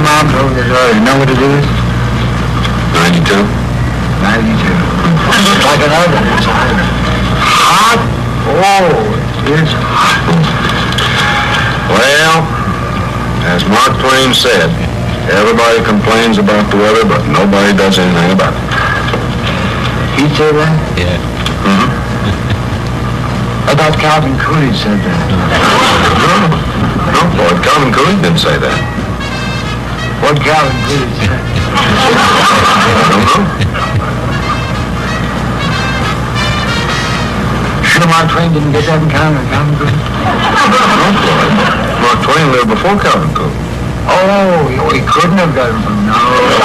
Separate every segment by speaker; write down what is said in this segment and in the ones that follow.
Speaker 1: Mom told me this earlier. You know what it is?
Speaker 2: 92.
Speaker 1: 92. Like another. It's hot. Oh, it's hot.
Speaker 2: Well, as Mark Twain said, everybody complains about the weather, but nobody does anything about it.
Speaker 1: He said that?
Speaker 3: Yeah.
Speaker 2: Mm-hmm.
Speaker 1: I thought Calvin Coolidge said that.
Speaker 2: No, Lord, Calvin Coolidge didn't say that.
Speaker 1: What Calvin Coolidge said?
Speaker 2: I don't know.
Speaker 1: Sure Mark Twain didn't get that in Calvin Coolidge?
Speaker 2: No, Lord. Mark Twain lived before Calvin Coolidge.
Speaker 1: Oh, he couldn't have got it from no.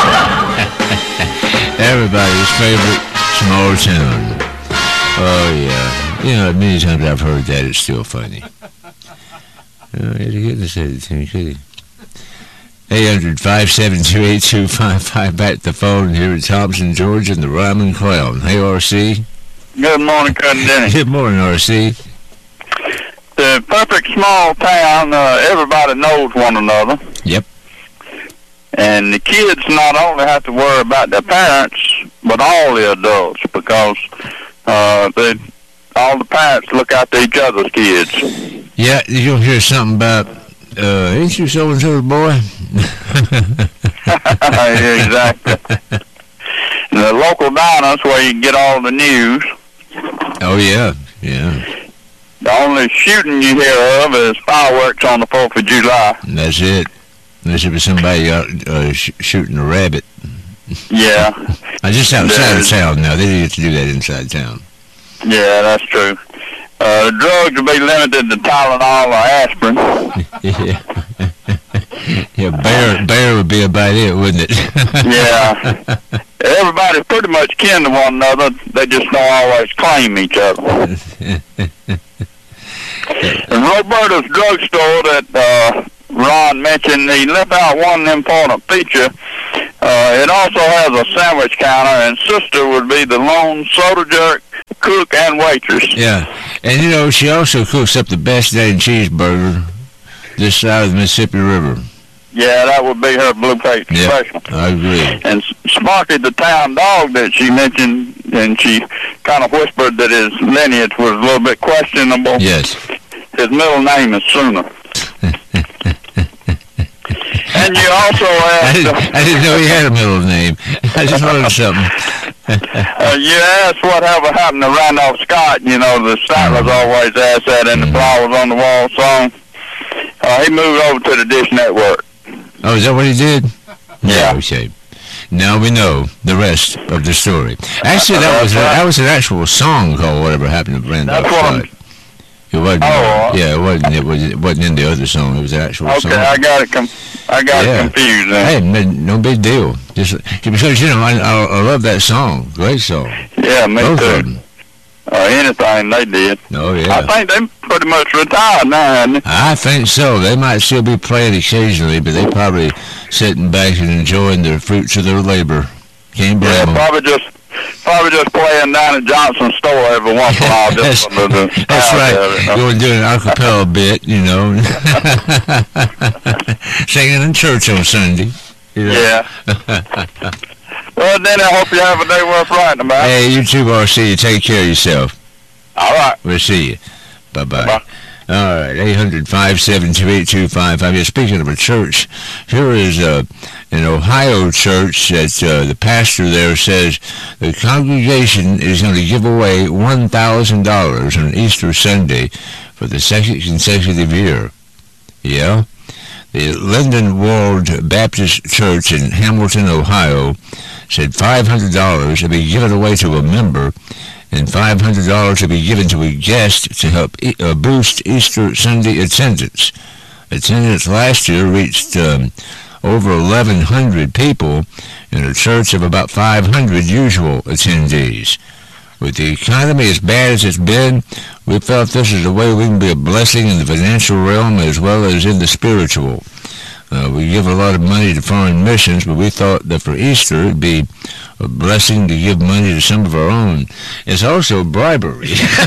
Speaker 3: Everybody's favorite small town. Oh, yeah. You know, many times I've heard that, it's still funny. He couldn't have said it to me, could he? 800-572-8255, back to the phone here at Thompson, Georgia, and the Rhyming Clown. Hey, R.C.
Speaker 4: Good morning, Cousin Denny.
Speaker 3: Good morning, R.C.
Speaker 4: The perfect small town, everybody knows one another.
Speaker 3: Yep.
Speaker 4: And the kids not only have to worry about their parents, but all the adults, because all the parents look after each other's kids.
Speaker 3: Yeah, you'll hear something about, ain't you so-and-so's boy?
Speaker 4: Yeah, exactly. The local diners where you can get all the news.
Speaker 3: Oh, yeah, yeah.
Speaker 4: The only shooting you hear of is fireworks on the 4th of July.
Speaker 3: And that's it. Unless it was somebody out shooting a rabbit.
Speaker 4: Yeah.
Speaker 3: Just outside of town now. They didn't get to do that inside town.
Speaker 4: Yeah, that's true. The drugs will be limited to Tylenol or aspirin.
Speaker 3: Yeah. Yeah, bear would be about it, wouldn't it?
Speaker 4: Yeah. Everybody's pretty much kin to one another. They just don't always claim each other. And Roberta's drugstore that Ron mentioned, he left out one important feature. It also has a sandwich counter, and sister would be the lone soda jerk, cook, and waitress.
Speaker 3: Yeah. And, you know, she also cooks up the best dang cheeseburger this side of the Mississippi River.
Speaker 4: Yeah, that would be her blue plate special.
Speaker 3: I agree.
Speaker 4: And Sparky, the town dog that she mentioned, and she kind of whispered that his lineage was a little bit questionable.
Speaker 3: Yes.
Speaker 4: His middle name is Sooner. And you also asked...
Speaker 3: I didn't know he had a middle name. I just learned something.
Speaker 4: You asked whatever happened to Randolph Scott. You know, the Statler's always asked that in the Flowers on the Wall song. He moved over to the Dish Network.
Speaker 3: Oh, is that what he did?
Speaker 4: Yeah.
Speaker 3: Okay. Now we know the rest of the story. Actually, that was an actual song called "Whatever Happened to Randolph Scott." It wasn't. Yeah, it wasn't in the other song. It was an actual song.
Speaker 4: Okay, I got it confused.
Speaker 3: Hey, no big deal. Just because I love that song. Great song.
Speaker 4: Yeah, me
Speaker 3: Both
Speaker 4: too.
Speaker 3: of them.
Speaker 4: Anything they did.
Speaker 3: Oh yeah.
Speaker 4: I think they pretty much retired now, hadn't they?
Speaker 3: I think so. They might still be playing occasionally, but they probably sitting back and enjoying the fruits of their labor. Can't blame them.
Speaker 4: Probably just playing down at Johnson's store every once in a while.
Speaker 3: That's right. Going to do an acapella bit, singing in church on Sunday.
Speaker 4: Yeah. Well, then I hope you have a day worth writing about.
Speaker 3: Hey, you too, R.C. Take care of yourself.
Speaker 4: All right.
Speaker 3: We'll see you. Bye-bye.
Speaker 4: Bye.
Speaker 3: All right, 800-572-8255. Yeah, speaking of a church, here is an Ohio church that the pastor there says the congregation is going to give away $1,000 on Easter Sunday for the second consecutive year. Yeah. The Lindenwold Baptist Church in Hamilton, Ohio, said $500 will be given away to a member and $500 will be given to a guest to help boost Easter Sunday attendance. Attendance last year reached over 1,100 people in a church of about 500 usual attendees. With the economy as bad as it's been, we felt this is a way we can be a blessing in the financial realm as well as in the spiritual. We give a lot of money to foreign missions, but we thought that for Easter it'd be a blessing to give money to some of our own. It's also bribery.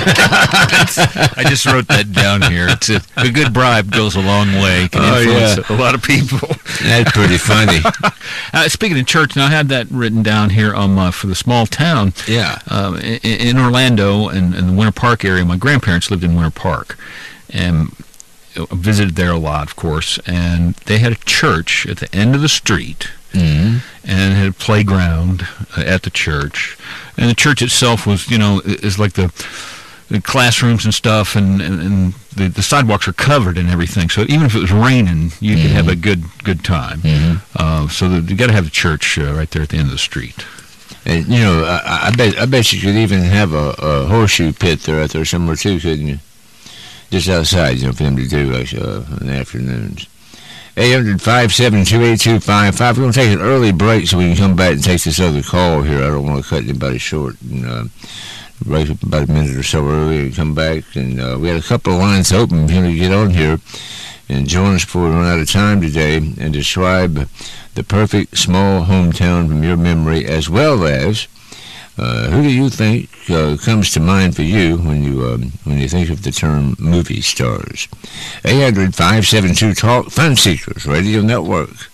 Speaker 5: I just wrote that down here. It's a good bribe goes a long way. Can influence a lot of people.
Speaker 3: That's pretty funny.
Speaker 5: Speaking of church, now I had that written down here for the small town.
Speaker 3: Yeah.
Speaker 5: In Orlando and the Winter Park area. My grandparents lived in Winter Park, and visited there a lot, of course, and they had a church at the end of the street, and had a playground at the church, and the church itself was, is like the classrooms and stuff, and the sidewalks are covered and everything, so even if it was raining, you could have a good time. So you got to have the church right there at the end of the street.
Speaker 3: And I bet you could even have a horseshoe pit there out there somewhere too, couldn't you? Just outside, for them to do in the afternoons. 800-572-8255. We're going to take an early break so we can come back and take this other call here. I don't want to cut anybody short. And break up about a minute or so early and come back. And we had a couple of lines open. If you want to get on here and join us before we run out of time today and describe the perfect small hometown from your memory, as well as who do you think comes to mind for you when you think of the term movie stars? 800-572-TALK, Fun Seekers Radio Network.